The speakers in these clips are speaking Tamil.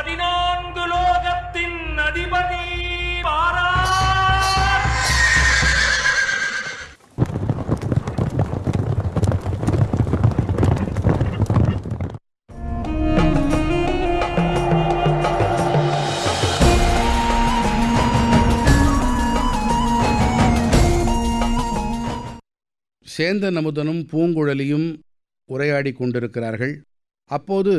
14 லோகத்தின் அதிபதி பாரா. சேந்தன் அமுதனும் பூங்குழலியும் உரையாடி கொண்டிருக்கிறார்கள். அப்போது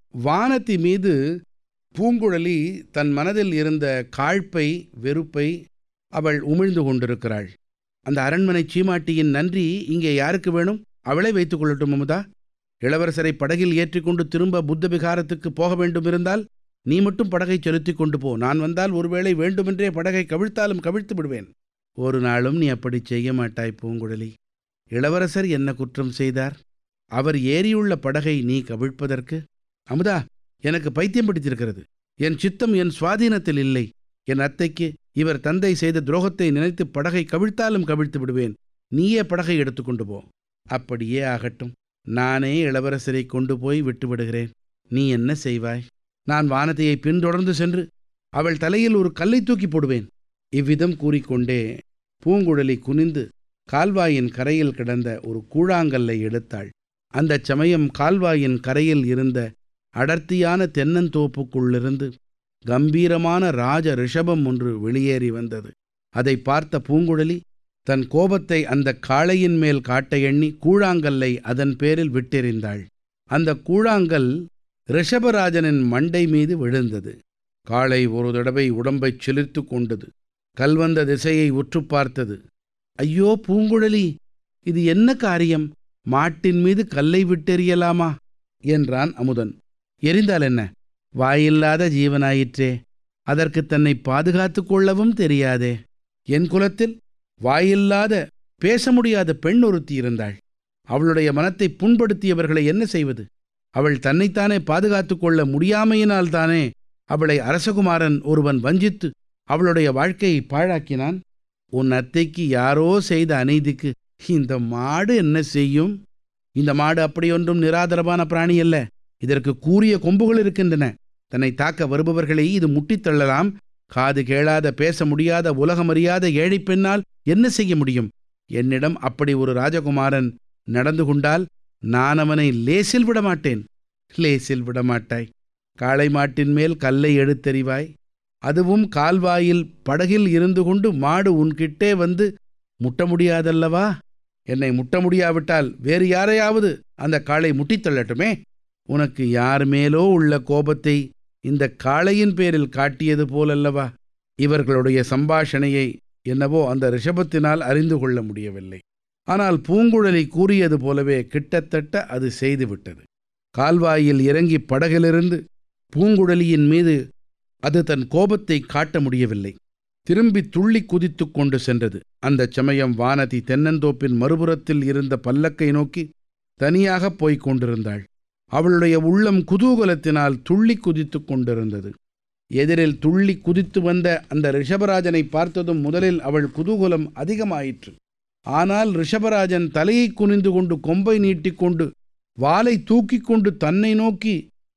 வானதி மீது பூங்குழலி தன் மனதில் இருந்த காழ்ப்பை, வெறுப்பை அவள் உமிழ்ந்து கொண்டிருக்கிறாள். அந்த அரண்மனை சீமாட்டியின் நன்றி இங்கே யாருக்கு வேணும்? அவளை வைத்துக் கொள்ளட்டும் அமுதா. இளவரசரை படகில் ஏற்றிக்கொண்டு திரும்ப புத்த விகாரத்துக்கு போக வேண்டும் இருந்தால் நீ மட்டும் படகை செலுத்தி கொண்டு போ. நான் வந்தால் ஒருவேளை வேண்டுமென்றே படகை கவிழ்த்தாலும் கவிழ்த்து விடுவேன். ஒரு நாளும் நீ அப்படி செய்ய மாட்டாய் பூங்குழலி. இளவரசர் என்ன குற்றம் செய்தார்? அவர் ஏறியுள்ள படகை நீ கவிழ்ப்பதற்கு? அமுதா, எனக்கு பைத்தியம் பிடித்திருக்கிறது. என் சித்தம் என் சுவாதீனத்தில் இல்லை. என் அத்தைக்கு இவர் தந்தை செய்த துரோகத்தை நினைத்து படகை கவிழ்த்தாலும் கவிழ்த்து விடுவேன். நீயே படகை எடுத்துக்கொண்டு போ. அப்படியே ஆகட்டும். நானே இளவரசரை கொண்டு போய் விட்டுவிடுகிறேன். நீ என்ன செய்வாய்? நான் வானதியை பின்தொடர்ந்து சென்று அவள் தலையில் ஒரு கல்லை தூக்கி போடுவேன். இவ்விதம் கூறிக்கொண்டே பூங்குழலி குனிந்து கால்வாயின் கரையில் கிடந்த ஒரு கூழாங்கல்லை எடுத்தாள். அந்தச் சமயம் கால்வாயின் கரையில் இருந்த அடர்த்தியான தென்னந்தோப்புக்குள்ளிருந்து கம்பீரமான ராஜ ரிஷபம் ஒன்று வெளியேறி வந்தது. அதை பார்த்த பூங்குழலி தன் கோபத்தை அந்த காளையின் மேல் காட்ட எண்ணி கூழாங்கல்லை அதன் பேரில் விட்டெறிந்தாள். அந்த கூழாங்கல் ரிஷபராஜனின் மண்டை மீது விழுந்தது. காளை ஒரு தடவை உடம்பைச் சிலிர்த்து கொண்டது. கல்வந்த திசையை உற்று பார்த்தது. ஐயோ பூங்குழலி, இது என்ன காரியம்? மாட்டின் மீது கல்லை விட்டெறியலாமா என்றான் அமுதன். எரிந்தால் என்ன? வாயில்லாத ஜீவனாயிற்றே. அதற்கு தன்னை பாதுகாத்து கொள்ளவும் தெரியாதே. என் குலத்தில் வாயில்லாத பேச முடியாத பெண் ஒருத்தி இருந்தாள். அவளுடைய மனத்தை புண்படுத்தியவர்களை என்ன செய்வது? அவள் தன்னைத்தானே பாதுகாத்து கொள்ள முடியாமையினால்தானே அவளை அரசகுமாரன் ஒருவன் வஞ்சித்து அவளுடைய வாழ்க்கையை பாழாக்கினான். உன் அத்தைக்கு யாரோ செய்த அநீதிக்கு இந்த மாடு என்ன செய்யும்? இந்த மாடு அப்படியொன்றும் நிராதரவான பிராணி அல்ல. இதற்கு கூரிய கொம்புகள் இருக்கின்றன. தன்னை தாக்க வருபவர்களை இது முட்டித்தள்ளலாம். காது கேளாத, பேச முடியாத, உலகமறியாத ஏழை பெண்ணால் என்ன செய்ய முடியும்? என்னிடம் அப்படி ஒரு ராஜகுமாரன் நடந்து கொண்டால் நான் அவனை லேசில் விடமாட்டேன். லேசில் விடமாட்டாய். காளை மாட்டின் மேல் கல்லை எடுத்தெறிவாய். அதுவும் கால்வாயில் படகில் இருந்து கொண்டு மாடு உன்கிட்டே வந்து முட்ட முடியாதல்லவா? என்னை முட்ட முடியாவிட்டால் வேறு யாரையாவது அந்த காளை முட்டித்தள்ளட்டுமே. உனக்கு யார் மேலோ உள்ள கோபத்தை இந்த காளையின் பேரில் காட்டியது போலல்லவா? இவர்களுடைய சம்பாஷணையை என்னவோ அந்த ரிஷபத்தினால் அறிந்து கொள்ள முடியவில்லை. ஆனால் பூங்குழலி கூறியது போலவே கிட்டத்தட்ட அது செய்துவிட்டது. கால்வாயில் இறங்கி படகிலிருந்து பூங்குழலியின் மீது அது தன் கோபத்தை காட்ட முடியவில்லை. திரும்பி துள்ளி குதித்து கொண்டு சென்றது. அந்தச் சமயம் வானதி தென்னந்தோப்பின் மறுபுறத்தில் இருந்த பல்லக்கை நோக்கி தனியாக போய்க் கொண்டிருந்தாள். அவளுடைய உள்ளம் குதூகலத்தினால் துள்ளி குதித்து கொண்டிருந்தது. எதிரில் துள்ளி குதித்து வந்த அந்த ரிஷபராஜனை பார்த்ததும் முதலில் அவள் குதூகலம் அதிகமாயிற்று. ஆனால் ரிஷபராஜன் தலையை குனிந்து கொண்டு கொம்பை நீட்டிக்கொண்டு வாலை தூக்கிக் கொண்டு தன்னை நோக்கி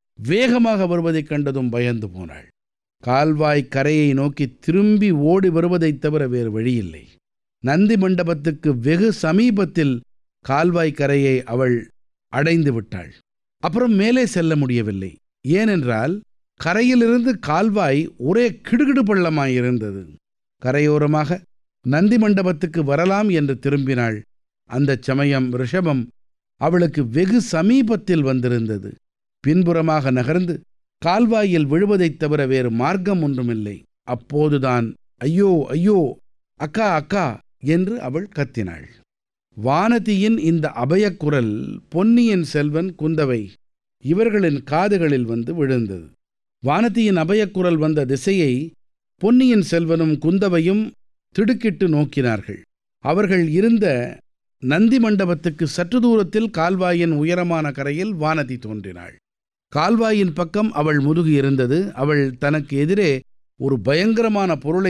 வேகமாக வருவதைக் கண்டதும் பயந்து போனாள். கால்வாய் கரையை நோக்கி திரும்பி ஓடி வருவதைத் தவிர வேறு வழியில்லை. நந்தி மண்டபத்துக்கு வெகு சமீபத்தில் கால்வாய் கரையை அவள் அடைந்து விட்டாள். அப்புறம் மேலே செல்ல முடியவில்லை. ஏனென்றால் கரையிலிருந்து கால்வாய் ஒரே கிடுகிடு பள்ளமாயிருந்தது. கரையோரமாக நந்தி மண்டபத்துக்கு வரலாம் என்று திரும்பினாள். அந்தச் சமயம் ரிஷபம் அவளுக்கு வெகு சமீபத்தில் வந்திருந்தது. பின்புறமாக நகர்ந்து கால்வாயில் விழுவதைத் தவிர வேறு மார்க்கம் ஒன்றுமில்லை. அப்போதுதான் ஐயோ ஐயோ, அக்கா அக்கா என்று அவள் கத்தினாள். வானதியின் இந்த அபயக்குரல் பொன்னியின் செல்வன், குந்தவை இவர்களின் காதுகளில் வந்து விழுந்தது. வானதியின் அபயக்குரல் வந்த திசையை பொன்னியின் செல்வனும் குந்தவையும் திடுக்கிட்டு நோக்கினார்கள். அவர்கள் இருந்த நந்தி மண்டபத்துக்கு சற்று தூரத்தில் கால்வாயின் உயரமான கரையில் வானதி தோன்றினாள். கால்வாயின் பக்கம் அவள் முதுகு இருந்தது. அவள் தனக்கு எதிரே ஒரு பயங்கரமான பொருளை